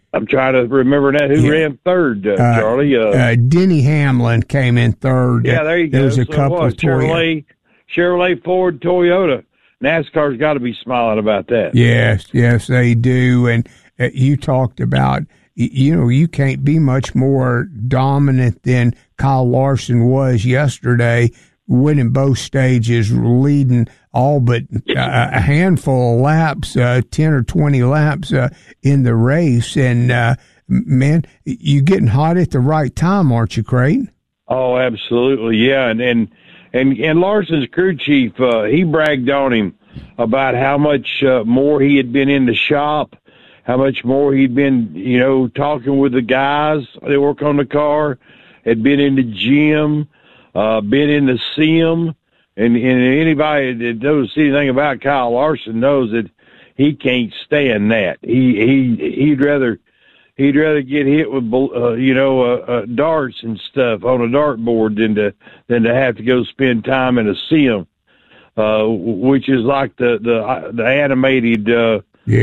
I'm trying to remember now who ran third, Charlie. Denny Hamlin came in third. Yeah, there you go. There's a couple of Chevrolet, Ford, Toyota. NASCAR's got to be smiling about that. Yes, they do. And you talked about, you can't be much more dominant than Kyle Larson was yesterday, winning both stages, leading all but a handful of laps, 10 or 20 laps in the race. And, man, you getting hot at the right time, aren't you, Creighton? Oh, absolutely, yeah. And Larson's crew chief, he bragged on him about how much more he had been in the shop, how much more he'd been, talking with the guys that work on the car, had been in the gym, been in the sim, and anybody that knows anything about Kyle Larson knows that he can't stand that. He'd rather get hit with darts and stuff on a dartboard than to have to go spend time in a sim, which is like the animated a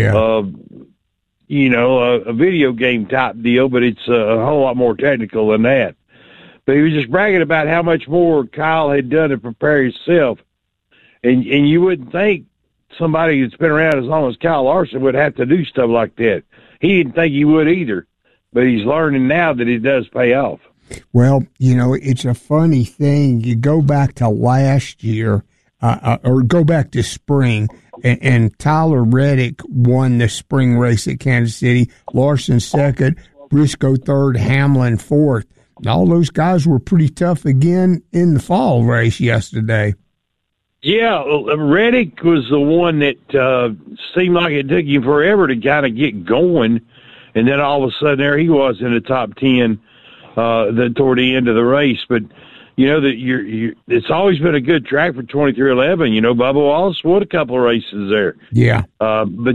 video game type deal, but it's a whole lot more technical than that. But he was just bragging about how much more Kyle had done to prepare himself, and you wouldn't think somebody that's been around as long as Kyle Larson would have to do stuff like that. He didn't think he would either, but he's learning now that it does pay off. Well, it's a funny thing. You go back to last year, or go back to spring, and Tyler Reddick won the spring race at Kansas City, Larson second, Briscoe third, Hamlin fourth. All those guys were pretty tough again in the fall race yesterday. Yeah, Reddick was the one that seemed like it took him forever to kind of get going, and then all of a sudden there he was in the top 10 toward the end of the race. But it's always been a good track for 2311. Bubba Wallace won a couple of races there. Yeah, but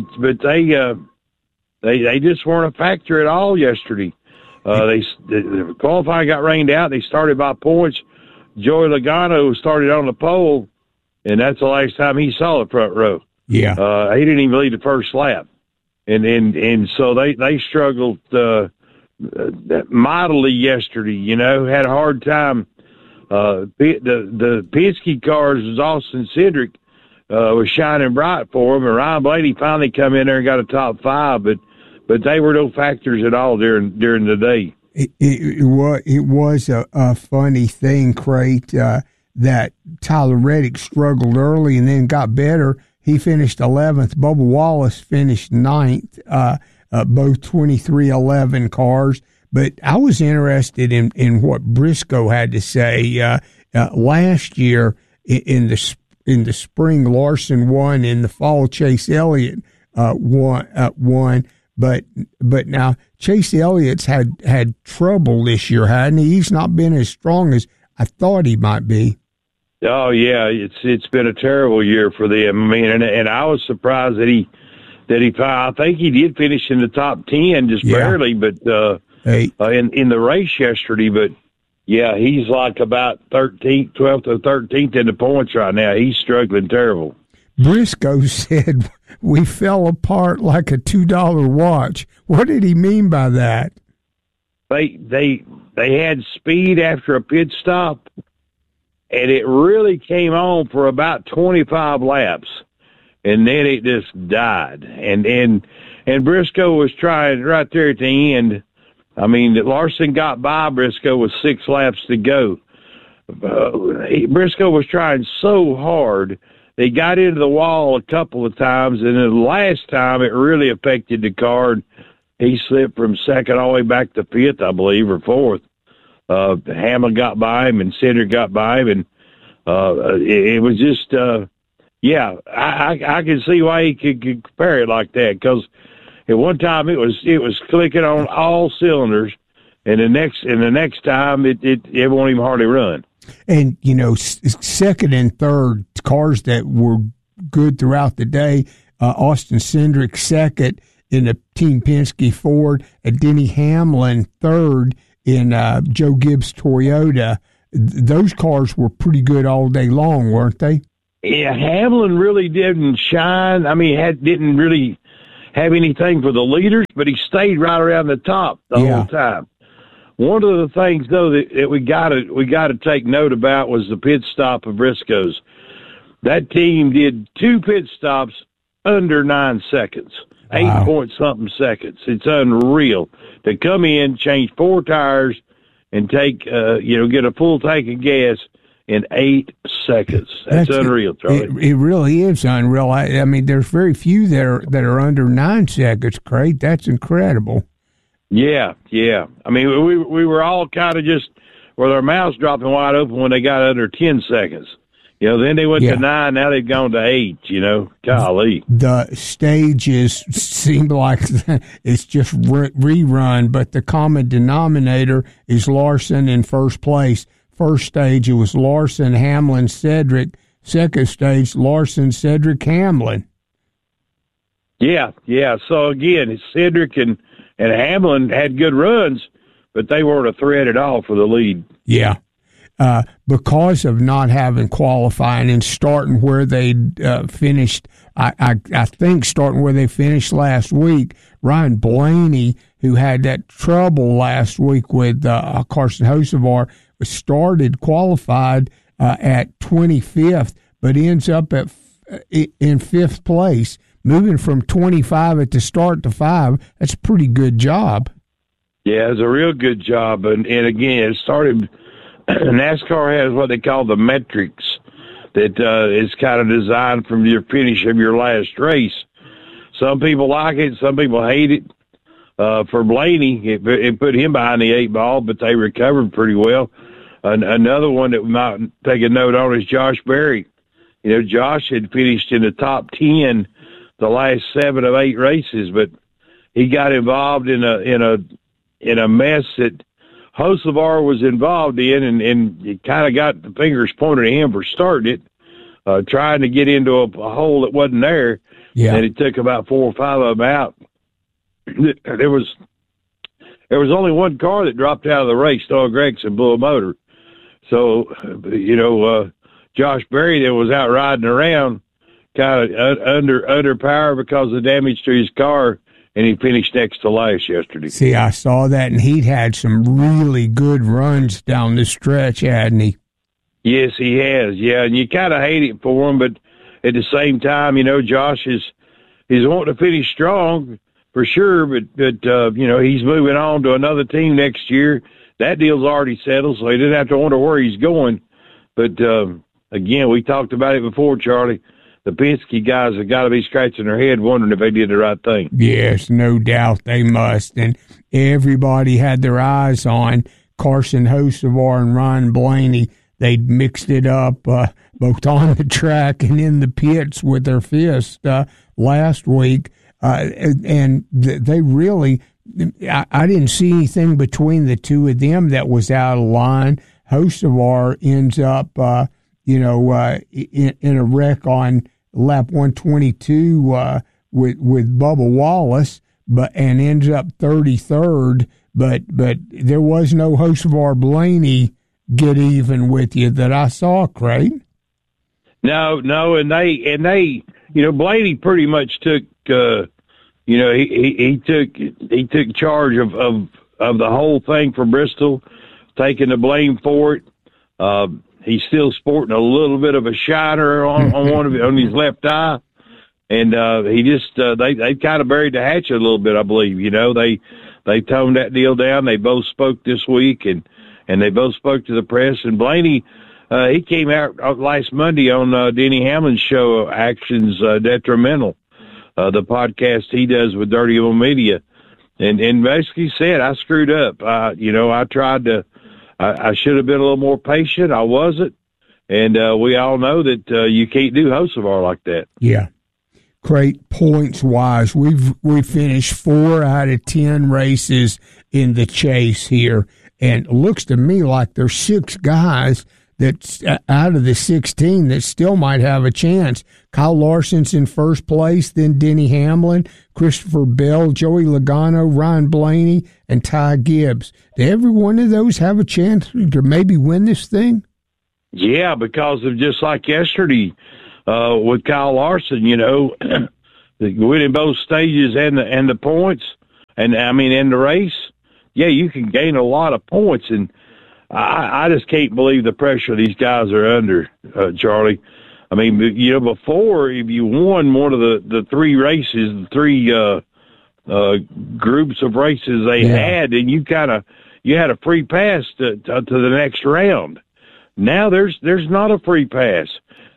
they just weren't a factor at all yesterday. The qualifying got rained out. They started by points. Joey Logano started on the pole, and that's the last time he saw the front row. Yeah, he didn't even lead the first lap, and so they struggled mightily yesterday. Had a hard time. The Penske cars, was Austin Cindric, was shining bright for him, and Ryan Blaney finally come in there and got a top 5, but they were no factors at all during the day. It was a funny thing, Crate, that Tyler Reddick struggled early and then got better. He finished 11th. Bubba Wallace finished 9th, both 2311 cars. But I was interested in what Briscoe had to say. Last year in the spring, Larson won. In the fall, Chase Elliott won. But now Chase Elliott's had trouble this year, hadn't he? He's not been as strong as I thought he might be. Oh yeah, it's been a terrible year for them. I mean, and I was surprised that he I think he did finish in the top 10 just barely, but in the race yesterday. But yeah, he's like about 13th, 12th or 13th in the points right now. He's struggling terrible. Briscoe said we fell apart like a $2 watch. What did he mean by that? They had speed after a pit stop, and it really came on for about 25 laps, and then it just died. And Briscoe was trying right there at the end. I mean, Larson got by Briscoe with 6 laps to go. Briscoe was trying so hard. They got into the wall a couple of times, and then the last time it really affected the car. He slipped from second all the way back to 5th, I believe, or 4th. Hamlin got by him, and Cindric got by him, and it was just, I can see why he could compare it like that, because at one time it was clicking on all cylinders, and the next time it won't even hardly run. And, second and third cars that were good throughout the day, Austin Cindric second in the Team Penske Ford, and Denny Hamlin third in Joe Gibbs Toyota. Those cars were pretty good all day long, weren't they? Yeah, Hamlin really didn't shine. I mean, didn't really have anything for the leaders, but he stayed right around the top the whole time. One of the things, though, that we got to take note about was the pit stop of Briscoe's. That team did 2 pit stops under 9 seconds, 8-point-something seconds. It's unreal to come in, change 4 tires, and take get a full tank of gas in 8 seconds. That's unreal, Charlie. It really is unreal. I mean, there's very few that are under 9 seconds, Craig. That's incredible. Yeah. I mean, we were all kind of just with our mouths dropping wide open when they got under 10 seconds. Then they went to 9. Now they've gone to 8. Golly. The stages seem like it's just rerun, but the common denominator is Larson in first place. First stage, it was Larson, Hamlin, Cedric. Second stage, Larson, Cedric, Hamlin. Yeah. So again, Cedric and Hamlin had good runs, but they weren't a threat at all for the lead. Yeah. Because of not having qualifying and starting where they finished, I think starting where they finished last week, Ryan Blaney, who had that trouble last week with Carson Hocevar, qualified at 25th, but ends up in 5th place. Moving from 25 at the start to 5, that's a pretty good job. Yeah, it's a real good job. And again, it started, NASCAR has what they call the metrics that is kind of designed from your finish of your last race. Some people like it, some people hate it. For Blaney, it put him behind the 8 ball, but they recovered pretty well. Another one that we might take a note on is Josh Berry. Josh had finished in the top 10 the last 7 of 8 races, but he got involved in a mess that Hocevar was involved in, and it kind of got the fingers pointed at him for starting it, trying to get into a hole that wasn't there. Yeah. And it took about 4 or 5 of them out. There was only one car that dropped out of the race. Doug Gregson blew a motor. So, Josh Berry that was out riding around, kind of under power because of damage to his car, and he finished next to last yesterday. See, I saw that, and he'd had some really good runs down the stretch, hadn't he? Yes, he has. Yeah, and you kind of hate it for him, but at the same time, Josh he's wanting to finish strong for sure, but he's moving on to another team next year. That deal's already settled, so he didn't have to wonder where he's going. But again, we talked about it before, Charlie. The Penske guys have got to be scratching their head wondering if they did the right thing. Yes, no doubt they must. And everybody had their eyes on Carson Hocevar and Ryan Blaney. They'd mixed it up both on the track and in the pits with their fist last week. And they really, I didn't see anything between the two of them that was out of line. Hocevar ends up, in a wreck on lap 122 with Bubba Wallace, and ends up 33rd. But there was no Hocevar Blaney get even with you that I saw, Craig. No, and they, Blaney pretty much took, he took charge of the whole thing for Bristol, taking the blame for it. He's still sporting a little bit of a shiner on his left eye, and he just they kind of buried the hatchet a little bit, I believe. They toned that deal down. They both spoke this week, and they both spoke to the press. And Blaney, he came out last Monday on Denny Hamlin's show, Actions Detrimental, the podcast he does with Dirty Old Media, and basically said, I screwed up. I tried to. I should have been a little more patient. I wasn't. And we all know that you can't do Hocevar like that. Yeah. Great points-wise. We've finished 4 out of 10 races in the chase here. And it looks to me like there's 6 guys that's out of the 16 that still might have a chance. Kyle Larson's in first place, then Denny Hamlin, Christopher Bell, Joey Logano, Ryan Blaney, and Ty Gibbs. Do every one of those have a chance to maybe win this thing? Yeah, because of just like yesterday with Kyle Larson, winning both stages and the points, and the race, yeah, you can gain a lot of points. And I just can't believe the pressure these guys are under, Charlie. I mean, before, if you won one of the three races, the three groups of races they had, and you had a free pass to the next round. Now there's not a free pass.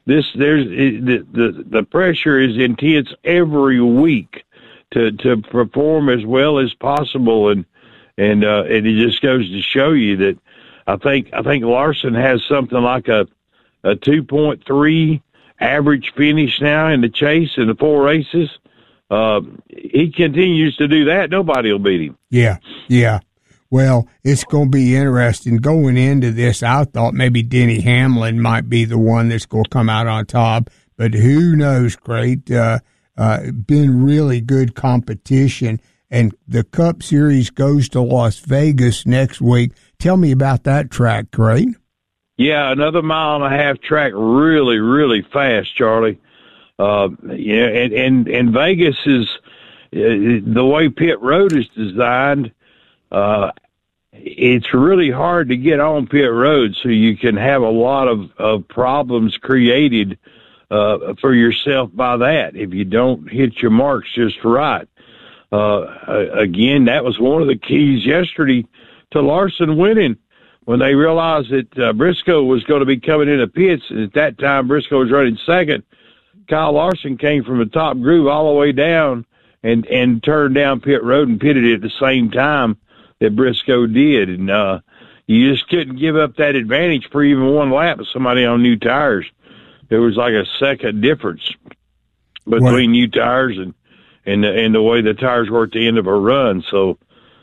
The pressure is intense every week to perform as well as possible, and it just goes to show you that I think Larson has something like a 2.3 average finish now in the chase in the 4 races. He continues to do that, nobody will beat him. Yeah. Well, it's going to be interesting. Going into this, I thought maybe Denny Hamlin might be the one that's going to come out on top, but who knows, Craig? Been really good competition, and the Cup Series goes to Las Vegas next week. Tell me about that track, Craig. Yeah, another 1.5 mile track, really, really fast, Charlie. And Vegas is the way pit road is designed. It's really hard to get on pit road, so you can have a lot of problems created for yourself by that if you don't hit your marks just right. Again, that was one of the keys yesterday to Larson winning, when they realized that Briscoe was going to be coming into pits. And at that time, Briscoe was running second. Kyle Larson came from the top groove all the way down and turned down pit road and pitted it at the same time that Briscoe did. And you just couldn't give up that advantage for even one lap with somebody on new tires. There was like a second difference between new tires and the way the tires were at the end of a run. So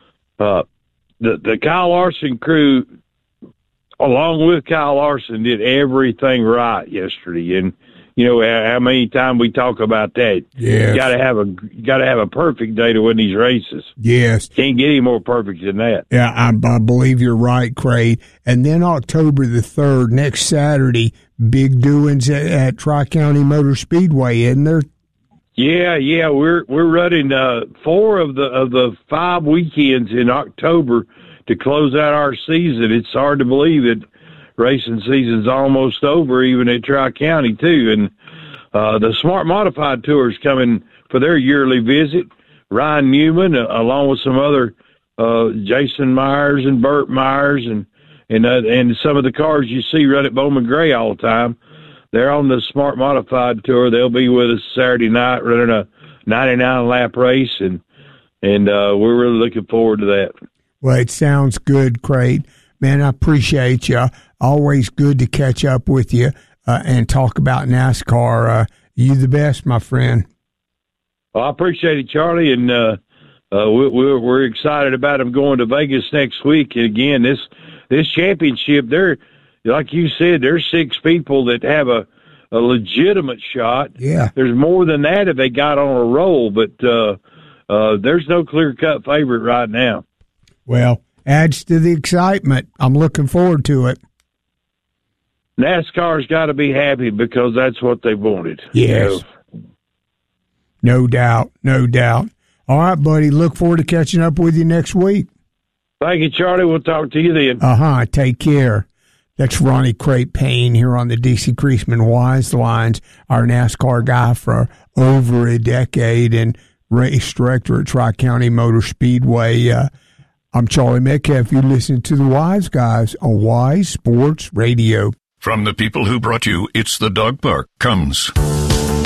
the Kyle Larson crew, along with Kyle Larson, did everything right yesterday. And how many times we talk about that? Yeah, you got to have a perfect day to win these races. Yes, can't get any more perfect than that. Yeah, I believe you're right, Craig. And then October the 3rd, next Saturday, big doings at Tri-County Motor Speedway, isn't there? Yeah, we're running 4 of the 5 weekends in October to close out our season. It's hard to believe that racing season's almost over, even at Tri-County too. And the Smart Modified Tour is coming for their yearly visit. Ryan Newman, along with some other Jason Myers and Burt Myers and some of the cars you see run at Bowman Gray all the time. They're on the Smart Modified Tour. They'll be with us Saturday night running a 99-lap race, and we're really looking forward to that. Well, it sounds good, Craig. Man, I appreciate you. Always good to catch up with you and talk about NASCAR. You the best, my friend. Well, I appreciate it, Charlie, and we're excited about them going to Vegas next week. And again, this championship, like you said, there's 6 people that have a legitimate shot. Yeah. There's more than that if they got on a roll, but there's no clear-cut favorite right now. Well, adds to the excitement. I'm looking forward to it. NASCAR's got to be happy because that's what they wanted. Yes. No doubt. All right, buddy. Look forward to catching up with you next week. Thank you, Charlie. We'll talk to you then. Take care. That's Ronnie Crate-Payne here on the DC Creasman Wise Lines, our NASCAR guy for over a decade and race director at Tri-County Motor Speedway. I'm Charlie Metcalf. You listen to the Wise Guys on Wise Sports Radio. From the people who brought you It's the Dog Park comes